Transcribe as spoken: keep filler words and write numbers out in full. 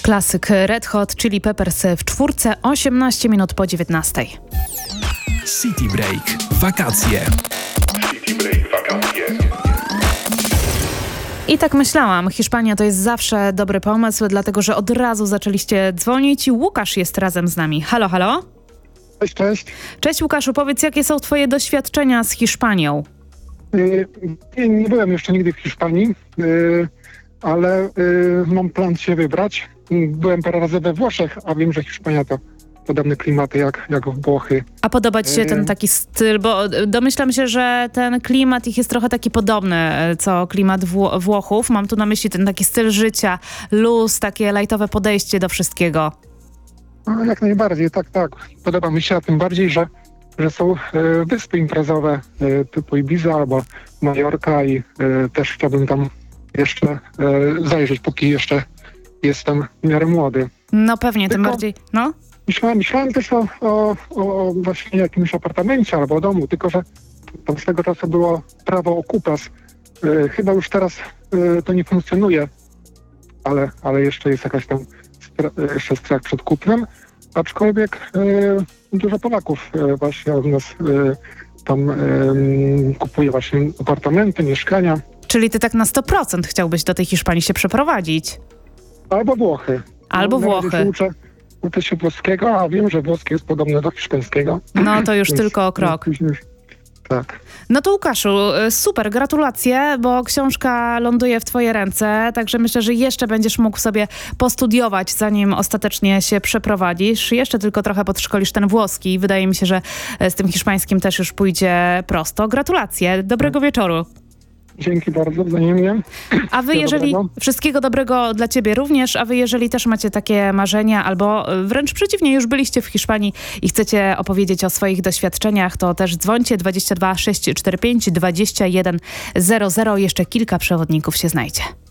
Klasyk Red Hot Chili Peppers w czwórce, osiemnaście minut po dziewiętnastej. City Break. Wakacje. City Break. Wakacje. I tak myślałam, Hiszpania to jest zawsze dobry pomysł, dlatego że od razu zaczęliście dzwonić i Łukasz jest razem z nami. Halo, halo? Cześć, cześć. Cześć Łukaszu, powiedz, jakie są twoje doświadczenia z Hiszpanią? Yy, nie, nie byłem jeszcze nigdy w Hiszpanii, yy, ale yy, mam plan się wybrać. Byłem parę razy we Włoszech, a wiem, że Hiszpania to podobne klimaty jak, jak Włochy. A podoba ci się Yy. ten taki styl, bo domyślam się, że ten klimat ich jest trochę taki podobny, co klimat Wło- Włochów. Mam tu na myśli ten taki styl życia, luz, takie lajtowe podejście do wszystkiego. No, jak najbardziej, tak, tak. Podoba mi się, a tym bardziej, że, że są yy, wyspy imprezowe yy, typu Ibiza albo Majorka i yy, też chciałbym tam jeszcze yy, zajrzeć, póki jeszcze jestem w miarę młody. No pewnie, tym Tylko- bardziej, no. Myślałem, myślałem też o, o, o właśnie jakimś apartamencie albo domu, tylko że tam z tego czasu było prawo okupas. E, chyba już teraz e, to nie funkcjonuje, ale, ale jeszcze jest jakaś tam stra- jeszcze strach przed kupnem. Aczkolwiek e, dużo Polaków e, właśnie od nas e, tam e, kupuje właśnie apartamenty, mieszkania. Czyli ty tak na sto procent chciałbyś do tej Hiszpanii się przeprowadzić. Albo Włochy. Albo Na razie Włochy. się Uczę, uczę się włoskiego, a wiem, że włoskie jest podobne do hiszpańskiego. No to już Więc- tylko o krok. Tak. No to Łukaszu, super, gratulacje, bo książka ląduje w twoje ręce, także myślę, że jeszcze będziesz mógł sobie postudiować, zanim ostatecznie się przeprowadzisz. Jeszcze tylko trochę podszkolisz ten włoski. Wydaje mi się, że z tym hiszpańskim też już pójdzie prosto. Gratulacje, dobrego wieczoru. Dzięki bardzo, wzajemnie. A wy, Wszystkiego jeżeli... dobrego. Wszystkiego dobrego dla ciebie również, a wy, jeżeli też macie takie marzenia, albo wręcz przeciwnie, już byliście w Hiszpanii i chcecie opowiedzieć o swoich doświadczeniach, to też dzwońcie dwadzieścia dwa sześć cztery pięć dwadzieścia jeden zero zero. Jeszcze kilka przewodników się znajdzie.